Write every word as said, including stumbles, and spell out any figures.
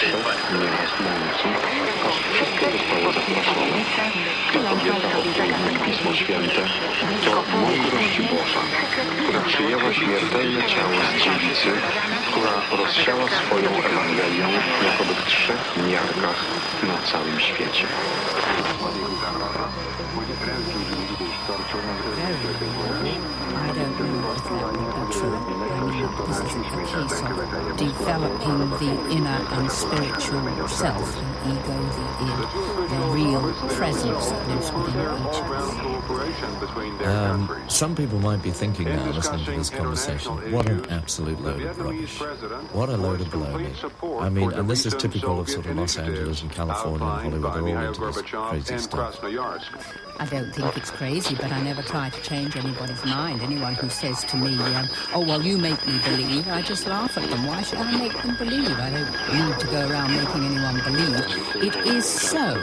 msze, nieraz na nocy, aż wszystkie zostały zaproszone. Ta kobieta, o której mówi Pismo Święte, to mądrość Boża, która przyjęła śmiertelne ciało z dziewicy, która rozsiała swoją Ewangelię jakoby w trzech miarkach na całym świecie. I don't know if that would be true. I mean, this is a case of developing the inner and spiritual self, the ego, the id, the real presence that lives within each of us. Um, some people might be thinking now, listening to this conversation, what an absolute load of rubbish. What a load of baloney. I mean, and this is typical of sort of Los Angeles and California and Hollywood. They're all into this crazy stuff. I don't think it's crazy, but I never try to change anybody's mind. Anyone who says to me, um, oh, well, you make me believe, I just laugh at them. Why should I make them believe? I don't need to go around making anyone believe. It is so.